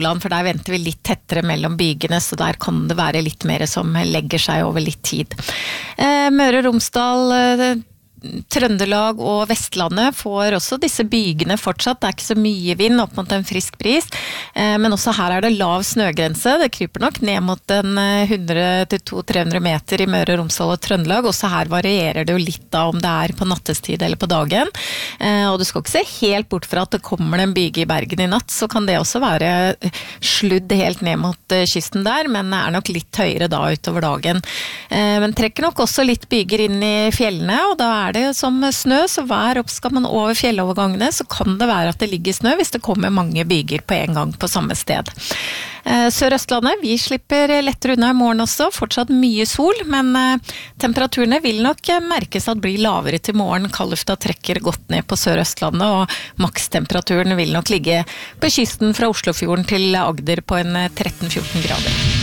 for der venter vi litt tettere mellom bygene, så der kan det være litt mer som legger seg over litt tid. Møre og Romsdal, Trøndelag og Vestlandet får også disse bygene fortsatt. Det ikke så mye vind opp mot en frisk bris, men også her det lav snøgrense. Det kryper nok ned mot en 100-200-300 meter i Møre og Romsdal og Trøndelag. Også her varierer det jo litt da om det på nattestid eller på dagen. Og du skal ikke se helt bort fra at det kommer en byge i Bergen i natt, så kan det også være sludd helt ned mot kysten der, men nok litt høyere da utover dagen. Men trekker nok også litt byger inn i fjellene, og da det som snø, så skal man over fjellovergangene, så kan det være at det ligger snø hvis det kommer mange byger på en gang på samme sted. Sør-Østlandet, vi slipper lettere unna i morgen også, fortsatt mye sol, men temperaturene vil nok merkes at blir lavere til morgen. Kaldlufta trekker godt ned på Sør-Østlandet, og makstemperaturen vil nok ligge på kysten fra Oslofjorden til Agder på en 13-14 grader.